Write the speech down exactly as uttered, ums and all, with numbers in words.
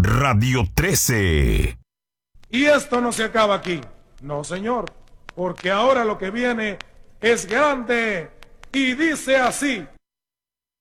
Radio trece. Y esto no se acaba aquí. No, señor. Porque ahora lo que viene es grande y dice así.